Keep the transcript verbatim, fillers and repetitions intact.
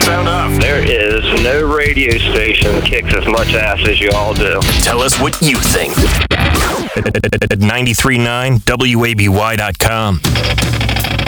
sound off. There is no radio station that kicks as much ass as you all do. Tell us what you think. At ninety-three point nine W A B Y dot com.